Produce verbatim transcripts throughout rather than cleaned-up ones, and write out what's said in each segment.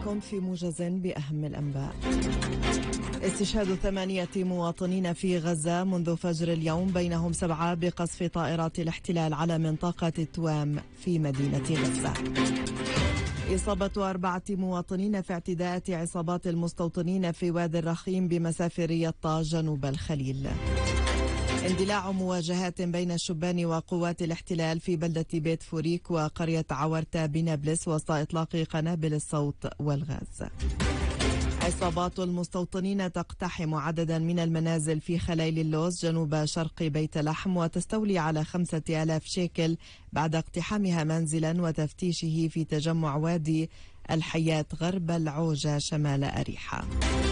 بكم في موجز بأهم الأنباء. استشهاد ثمانية مواطنين في غزة منذ فجر اليوم، بينهم سبعة بقصف طائرات الاحتلال على منطقة التوام في مدينة غزة. إصابة أربعة مواطنين في اعتداءات عصابات المستوطنين في وادي الرخيم بمسافر يطا جنوب الخليل. اندلاع مواجهات بين الشبان وقوات الاحتلال في بلدة بيت فوريك وقرية عورتا بنابلس وسط إطلاق قنابل الصوت والغاز. عصابات المستوطنين تقتحم عددا من المنازل في خليل اللوز جنوب شرق بيت لحم وتستولي على خمسة آلاف شيكل بعد اقتحامها منزلا وتفتيشه في تجمع وادي الحياة غرب العوجة شمال أريحة.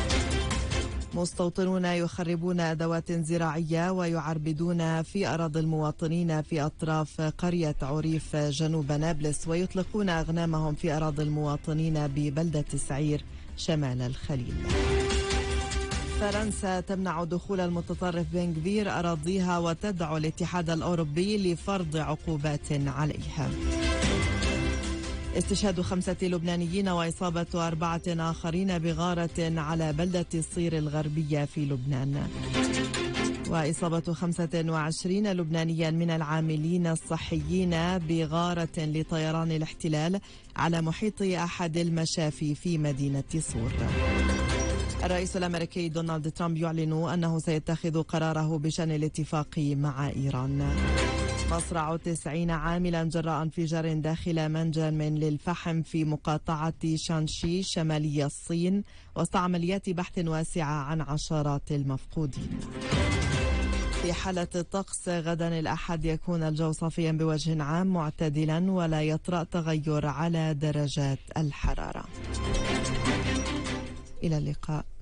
مستوطنون يخربون أدوات زراعية ويعربدون في أراضي المواطنين في أطراف قرية عريف جنوب نابلس ويطلقون أغنامهم في أراضي المواطنين ببلدة سعير شمال الخليل. فرنسا تمنع دخول المتطرف بن غفير أراضيها وتدعو الاتحاد الأوروبي لفرض عقوبات عليها. استشهاد خمسة لبنانيين وإصابة أربعة آخرين بغارة على بلدة الصير الغربية في لبنان. وإصابة خمسة وعشرين لبنانيا من العاملين الصحيين بغارة لطيران الاحتلال على محيط أحد المشافي في مدينة صور. الرئيس الأمريكي دونالد ترامب يعلن أنه سيتخذ قراره بشأن الاتفاق مع إيران. مصرع تسعين عاملا جراء انفجار داخل منجم للفحم في مقاطعة شانشي شمالي الصين وسط عمليات بحث واسعة عن عشرات المفقودين. في حالة الطقس غدا الأحد يكون الجو صافيا بوجه عام معتدلا ولا يطرأ تغير على درجات الحرارة. إلى اللقاء.